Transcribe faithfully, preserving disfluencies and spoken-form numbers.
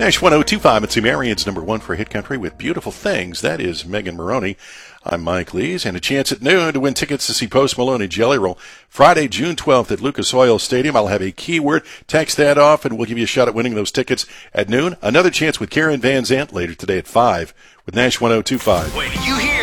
Nash one oh two five at Sumerian's number one for Hit Country with Beautiful Things. That is Megan Maroney. I'm Mike Lees, and a chance at noon to win tickets to see Post Malone and Jelly Roll Friday, June twelfth at Lucas Oil Stadium. I'll have a keyword. Text that off, and we'll give you a shot at winning those tickets at noon. Another chance with Karen Van Zant later today at five with Nash one oh two five. When you hear